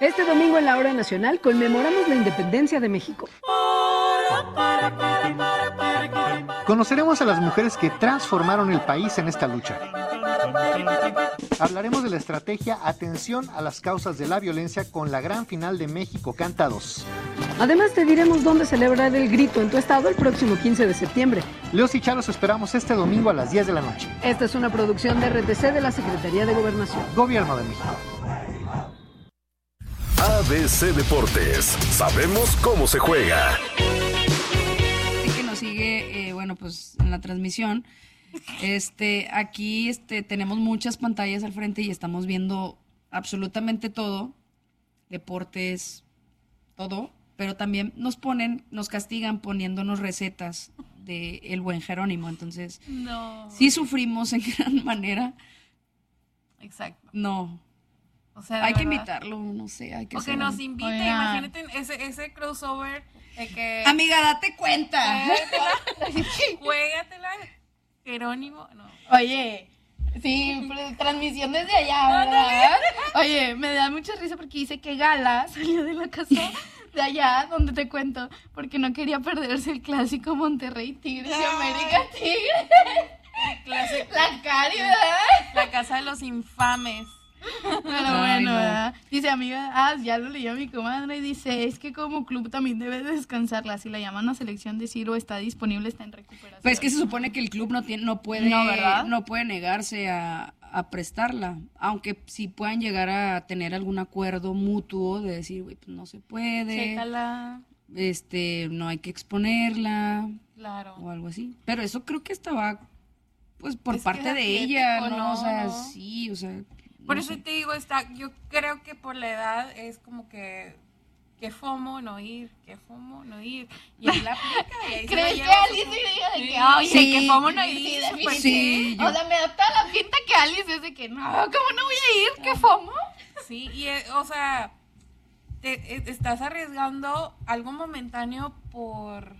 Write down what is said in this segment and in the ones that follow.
Este domingo en la Hora Nacional conmemoramos la independencia de México. Conoceremos a las mujeres que transformaron el país en esta lucha. Hablaremos de la estrategia Atención a las causas de la violencia con la gran final de México Canta 2. Además te diremos dónde celebrar el grito en tu estado el próximo 15 de septiembre. Leos y Chalos esperamos este domingo a las 10 de la noche. Esta es una producción de RTC de la Secretaría de Gobernación. Gobierno de México. ABC Deportes. Sabemos cómo se juega. Que nos sigue, pues en la transmisión. Aquí tenemos muchas pantallas al frente y estamos viendo absolutamente todo, deportes, todo, pero también nos castigan poniéndonos recetas de el buen Jerónimo, entonces sí sufrimos en gran manera. Exacto. No. O sea, hay que invitarlo, no sé, hay que o que nos invite, imagínate ese crossover de que... Amiga, date cuenta. Juégatela. Jerónimo, no. Oye, sí, transmisión desde allá, ¿verdad? Oye, me da mucha risa porque dice que Gala salió de la casa de allá, donde te cuento, porque no quería perderse el clásico Monterrey Tigres y América Tigres. La Cari, ¿verdad? La casa de los infames. Pero bueno, ¿verdad? Dice, amiga, ya lo leyó mi comadre y dice, es que como club también debe descansarla. Si la llaman a selección de Ciro, está disponible, está en recuperación. Pues es que se supone que el club no puede negarse a prestarla, aunque sí puedan llegar a tener algún acuerdo mutuo de decir, güey, pues no se puede. Chécala. No hay que exponerla. Claro. O algo así. Pero eso creo que estaba, pues, por parte de ella, ¿no? O sea, sí, o sea... Por eso te digo, yo creo que por la edad es como que FOMO no ir, y ahí la aplica y ahí ¿crees se que Alice diría de que, oye, que FOMO no ir? Sí, o sea, me da toda la pinta que Alice es de que, no, ¿cómo no voy a ir? ¿Qué FOMO? Sí, y o sea, te estás arriesgando algo momentáneo por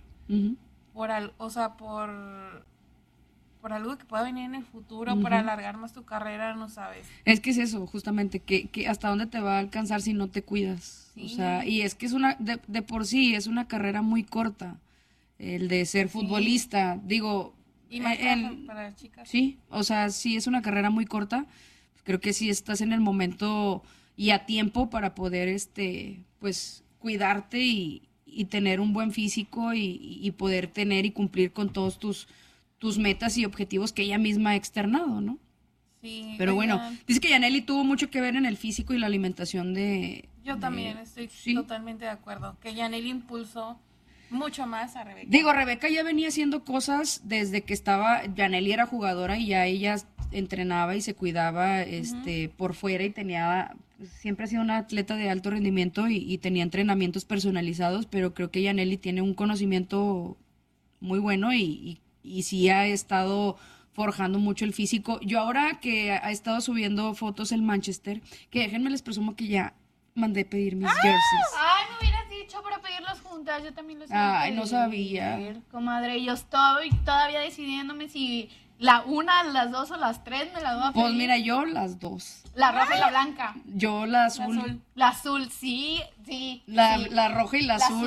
algo que pueda venir en el futuro, para alargar más tu carrera, no sabes. Es que es eso, justamente, que hasta dónde te va a alcanzar si no te cuidas. Sí. O sea, y es que es de por sí, es una carrera muy corta, el de ser futbolista. Digo... Y más para las chicas. Sí, o sea, sí es una carrera muy corta. Creo que sí estás en el momento y a tiempo para poder, pues, cuidarte y tener un buen físico y poder tener y cumplir con todos tus metas y objetivos que ella misma ha externado, ¿no? Sí. Pero bueno, dice que Yaneli tuvo mucho que ver en el físico y la alimentación Yo también estoy totalmente de acuerdo, que Yaneli impulsó mucho más a Rebeca. Digo, Rebeca ya venía haciendo cosas desde que Yaneli era jugadora y ya ella entrenaba y se cuidaba por fuera y siempre ha sido una atleta de alto rendimiento y tenía entrenamientos personalizados, pero creo que Yaneli tiene un conocimiento muy bueno y sí ha estado forjando mucho el físico. Yo ahora que ha estado subiendo fotos en Manchester, que déjenme les presumo que ya mandé pedir mis jerseys. Ay, me hubieras dicho para pedirlos juntas, yo también los no sabía. Comadre, yo estoy todavía decidiéndome si la una, las dos o las tres me las voy a pedir. Pues mira, yo las dos. La roja y la blanca. Yo la azul. La azul, sí. La roja y la azul.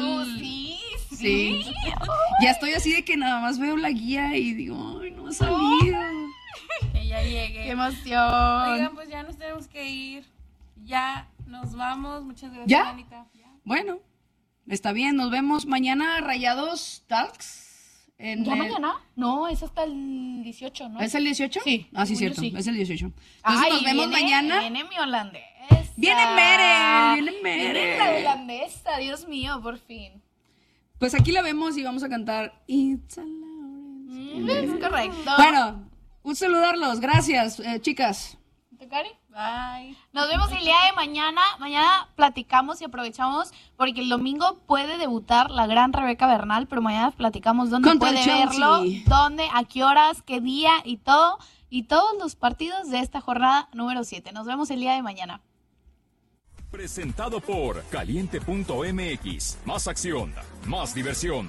Sí. Ya estoy así de que nada más veo la guía y digo, ay, no ha salido. Que ya llegue. ¡Qué emoción! Oigan, pues ya nos tenemos que ir. Ya nos vamos. Muchas gracias, ¿Ya? Anita. Bueno, está bien. Nos vemos mañana, Rayados Talks. ¿Mañana? No, es hasta el 18, ¿no? ¿Es el 18? Sí. Sí, cierto. Sí. Es el 18. Entonces nos vemos mañana. Viene mi holandés. Viene Mere. Viene la holandesa, Dios mío, por fin. Pues aquí la vemos y vamos a cantar It's a Lawrence. Es correcto. Bueno, un saludarlos. Gracias, chicas. ¿Te, Cari? Bye. Nos vemos el día de mañana. Mañana platicamos y aprovechamos porque el domingo puede debutar la gran Rebeca Bernal, pero mañana platicamos dónde Contra puede el Chelsea. verlo, dónde, a qué horas, qué día y todo. Y todos los partidos de esta jornada número 7. Nos vemos el día de mañana. Presentado por Caliente.mx. Más acción, más diversión.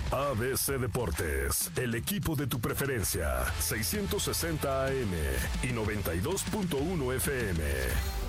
ABC Deportes, el equipo de tu preferencia, 660 AM y 92.1 FM.